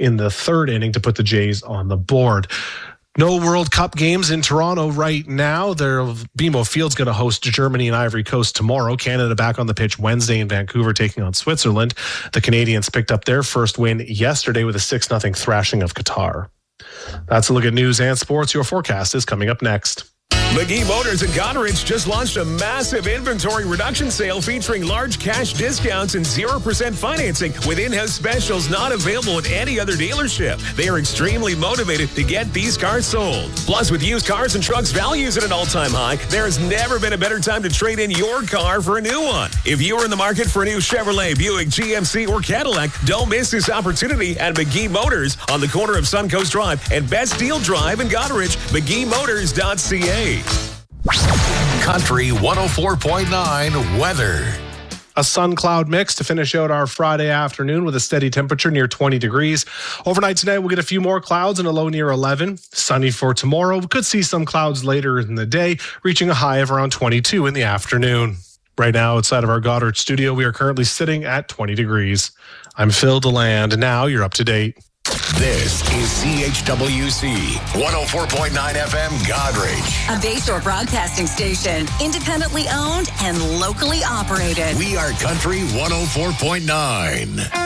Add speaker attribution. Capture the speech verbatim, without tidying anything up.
Speaker 1: in the third inning to put the Jays on the board. No World Cup games in Toronto right now. Their B M O Field's going to host Germany and Ivory Coast tomorrow. Canada back on the pitch Wednesday in Vancouver taking on Switzerland. The Canadians picked up their first win yesterday with a six nothing thrashing of Qatar. That's a look at news and sports. Your forecast is coming up next.
Speaker 2: McGee Motors in Goderich just launched a massive inventory reduction sale featuring large cash discounts and zero percent financing with in-house specials not available at any other dealership. They are extremely motivated to get these cars sold. Plus, with used cars and trucks values at an all-time high, there has never been a better time to trade in your car for a new one. If you are in the market for a new Chevrolet, Buick, G M C, or Cadillac, don't miss this opportunity at McGee Motors on the corner of Suncoast Drive and Best Deal Drive in Goderich, mcgee motors dot c a.
Speaker 3: Country one oh four point nine weather.
Speaker 1: A sun-cloud mix to finish out our Friday afternoon with a steady temperature near twenty degrees. Overnight tonight, we'll get a few more clouds and a low near eleven. Sunny for tomorrow. We could see some clouds later in the day, reaching a high of around twenty-two in the afternoon. Right now, outside of our Goddard studio, we are currently sitting at twenty degrees. I'm Phil DeLand. Now you're up to date.
Speaker 3: This is C H W C one oh four point nine F M Goderich.
Speaker 4: A Bayshore broadcasting station, independently owned and locally operated.
Speaker 3: We are Country one oh four point nine.